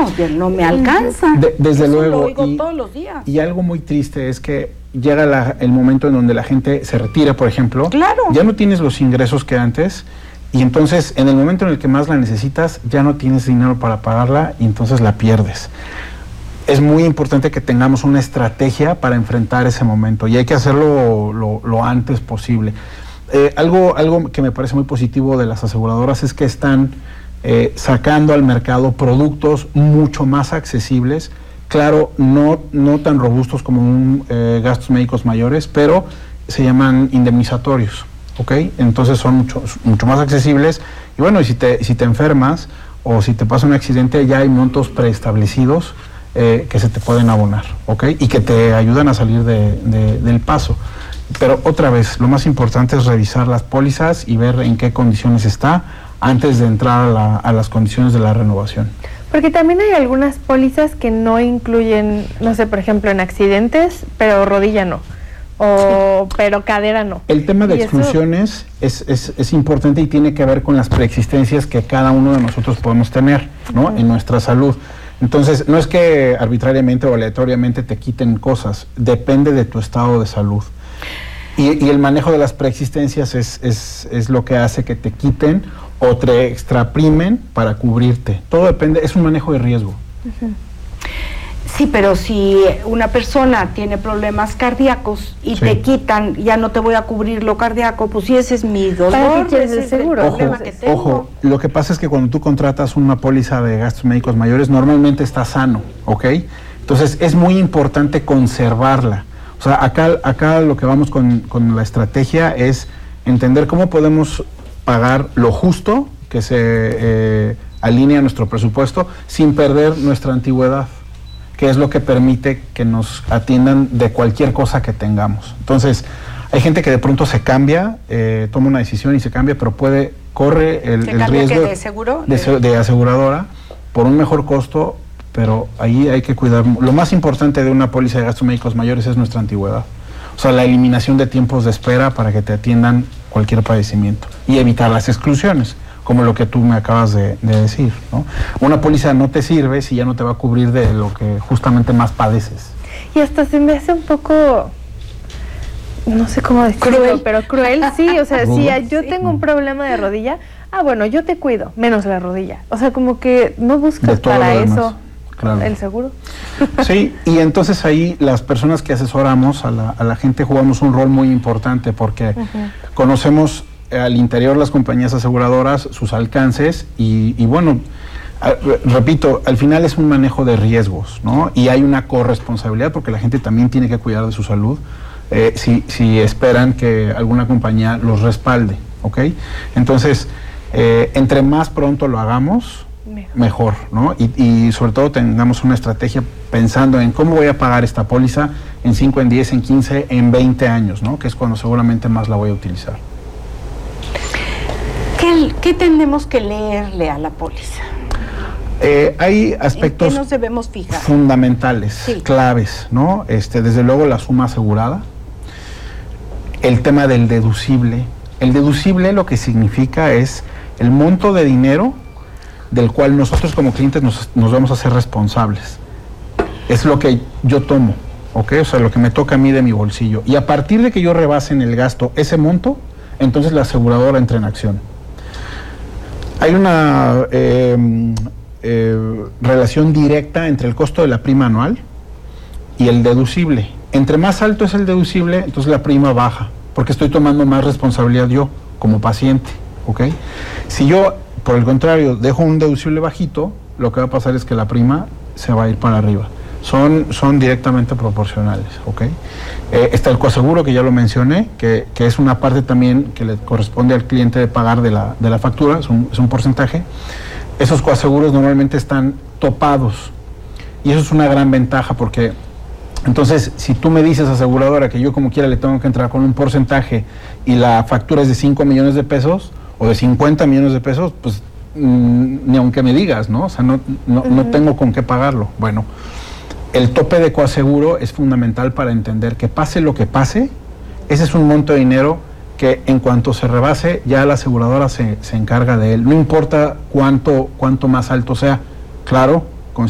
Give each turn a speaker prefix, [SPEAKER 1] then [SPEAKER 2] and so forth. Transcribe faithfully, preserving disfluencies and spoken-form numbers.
[SPEAKER 1] ya no me alcanza.
[SPEAKER 2] De, desde
[SPEAKER 1] Eso
[SPEAKER 2] luego.
[SPEAKER 1] Lo oigo
[SPEAKER 2] y,
[SPEAKER 1] todos los días.
[SPEAKER 2] Y algo muy triste es que llega la, el momento en donde la gente se retira, por ejemplo.
[SPEAKER 1] Claro.
[SPEAKER 2] Ya no tienes los ingresos que antes, y entonces en el momento en el que más la necesitas, ya no tienes dinero para pagarla y entonces la pierdes. Es muy importante que tengamos una estrategia para enfrentar ese momento y hay que hacerlo lo, lo antes posible. Eh, algo, algo que me parece muy positivo de las aseguradoras es que están eh, sacando al mercado productos mucho más accesibles, claro, no, no tan robustos como un eh, gastos médicos mayores, pero se llaman indemnizatorios, ¿ok? Entonces son mucho, mucho más accesibles y bueno, y si te, si te enfermas o si te pasa un accidente ya hay montos preestablecidos Eh, que se te pueden abonar, ¿ok? Y que te ayudan a salir de, de, del paso. Pero otra vez, lo más importante es revisar las pólizas y ver en qué condiciones está antes de entrar a, la, a las condiciones de la renovación.
[SPEAKER 3] Porque también hay algunas pólizas que no incluyen, no sé, por ejemplo, en accidentes, pero rodilla no, o sí. pero cadera no.
[SPEAKER 2] El tema de
[SPEAKER 3] y
[SPEAKER 2] exclusiones es, es, es importante y tiene que ver con las preexistencias que cada uno de nosotros podemos tener, ¿no? Uh-huh. En nuestra salud. Entonces, no es que arbitrariamente o aleatoriamente te quiten cosas, depende de tu estado de salud. Y, y el manejo de las preexistencias es, es, es lo que hace que te quiten o te extraprimen para cubrirte. Todo depende, es un manejo de riesgo.
[SPEAKER 1] Uh-huh. Sí, pero si una persona tiene problemas cardíacos y sí. te quitan, ya no te voy a cubrir lo cardíaco, pues si ese es mi dolor,
[SPEAKER 3] ese es el seguro.
[SPEAKER 2] Ojo, que tengo. Ojo, lo que pasa es que cuando tú contratas una póliza de gastos médicos mayores, normalmente está sano, ¿ok? Entonces es muy importante conservarla. O sea, acá, acá lo que vamos con, con la estrategia es entender cómo podemos pagar lo justo que se eh, alinea a nuestro presupuesto sin perder nuestra antigüedad, que es lo que permite que nos atiendan de cualquier cosa que tengamos. Entonces, hay gente que de pronto se cambia, eh, toma una decisión y se cambia, pero puede, corre el, el riesgo
[SPEAKER 1] de, seguro?
[SPEAKER 2] De, de, de aseguradora por un mejor costo, pero ahí hay que cuidar. Lo más importante de una póliza de gastos médicos mayores es nuestra antigüedad. O sea, la eliminación de tiempos de espera para que te atiendan cualquier padecimiento y evitar las exclusiones, como lo que tú me acabas de, de decir, ¿no? Una póliza no te sirve si ya no te va a cubrir de lo que justamente más padeces.
[SPEAKER 3] Y hasta se me hace un poco, no sé cómo decirlo, cruel. pero cruel, sí, o sea, si yo sí. tengo un problema de rodilla, ah, bueno, yo te cuido, menos la rodilla. O sea, como que no buscas para eso claro. el seguro.
[SPEAKER 2] Sí, y entonces ahí las personas que asesoramos a la, a la gente jugamos un rol muy importante porque uh-huh. conocemos al interior las compañías aseguradoras, sus alcances y, y bueno, a, repito, al final es un manejo de riesgos, ¿no? Y hay una corresponsabilidad porque la gente también tiene que cuidar de su salud eh, si, si esperan que alguna compañía los respalde, ¿ok? Entonces, eh, entre más pronto lo hagamos, mejor, mejor ¿no? Y, y sobre todo tengamos una estrategia pensando en cómo voy a pagar esta póliza en cinco, en diez, en quince, en veinte años, ¿no? Que es cuando seguramente más la voy a utilizar.
[SPEAKER 1] ¿Qué, ¿Qué tenemos que leerle a la póliza?
[SPEAKER 2] Eh, hay aspectos
[SPEAKER 1] ¿En qué nos debemos fijar?
[SPEAKER 2] fundamentales, sí. claves, ¿no? Este, desde luego la suma asegurada, el tema del deducible. El deducible lo que significa es el monto de dinero del cual nosotros como clientes nos, nos vamos a hacer responsables. Es lo que yo tomo, ¿ok? O sea, lo que me toca a mí de mi bolsillo. Y a partir de que yo rebase en el gasto ese monto, entonces la aseguradora entra en acción. Hay una eh, eh, relación directa entre el costo de la prima anual y el deducible. Entre más alto es el deducible, entonces la prima baja, porque estoy tomando más responsabilidad yo, como paciente, ¿ok? Si yo, por el contrario, dejo un deducible bajito, lo que va a pasar es que la prima se va a ir para arriba. Son, son directamente proporcionales, ¿ok? Eh, está el coaseguro, que ya lo mencioné, que, que es una parte también que le corresponde al cliente de pagar de la, de la factura, es un, es un porcentaje. Esos coaseguros normalmente están topados y eso es una gran ventaja porque entonces si tú me dices, aseguradora, que yo como quiera le tengo que entrar con un porcentaje y la factura es de cinco millones de pesos o de cincuenta millones de pesos, pues mmm, ni aunque me digas, ¿no? O sea, no, no, uh-huh. no tengo con qué pagarlo. Bueno, el tope de coaseguro es fundamental para entender que pase lo que pase, ese es un monto de dinero que en cuanto se rebase, ya la aseguradora se, se encarga de él. No importa cuánto, cuánto más alto sea, claro,